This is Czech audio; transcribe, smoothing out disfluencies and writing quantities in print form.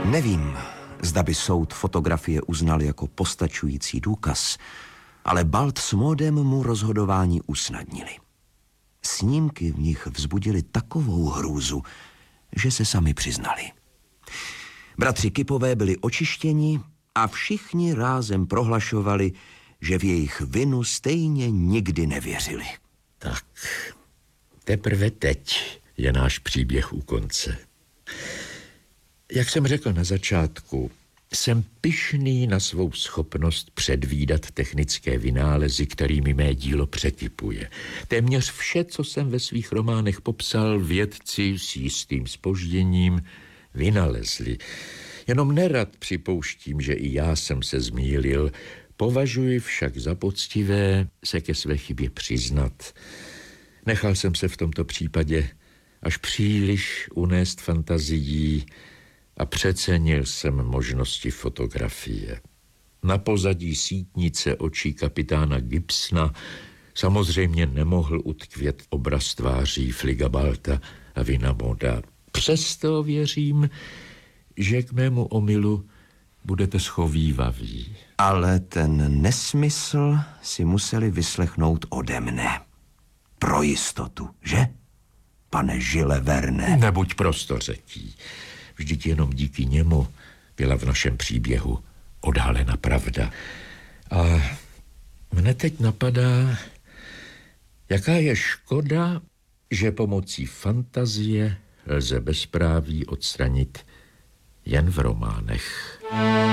Nevím, zda by soud fotografie uznal jako postačující důkaz, ale Balt s Maudem mu rozhodování usnadnili. Snímky v nich vzbudily takovou hrůzu, že se sami přiznali. Bratři Kipové byli očištěni a všichni rázem prohlašovali, že v jejich vinu stejně nikdy nevěřili. Tak, teprve teď je náš příběh u konce. Jak jsem řekl na začátku, jsem pyšný na svou schopnost předvídat technické vynálezy, kterými mé dílo překypuje. Téměř vše, co jsem ve svých románech popsal, vědci s jistým zpožděním vynalezli. Jenom nerad připouštím, že i já jsem se zmýlil, považuji však za poctivé se ke své chybě přiznat. Nechal jsem se v tomto případě až příliš unést fantazií a přecenil jsem možnosti fotografie. Na pozadí sítnice očí kapitána Gibsona samozřejmě nemohl utkvět obraz tváří Fligabalta a Vinamoda. Přesto věřím, že k mému omylu budete schovývaví. Ale ten nesmysl si museli vyslechnout ode mne. Pro jistotu, že? Pane Jules Verne. Nebuď prostořeký. Vždyť jenom díky němu byla v našem příběhu odhalena pravda. A mne teď napadá, jaká je škoda, že pomocí fantazie lze bezpráví odstranit jen v románech.